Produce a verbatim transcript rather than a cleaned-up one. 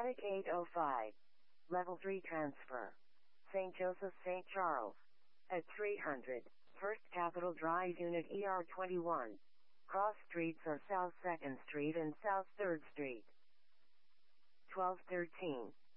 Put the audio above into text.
Attic eight oh five. Level three transfer. Saint Joseph Saint Charles. At three hundred. First Capitol Drive Unit E R twenty-one. Cross streets are South second Street and South third Street. twelve thirteen.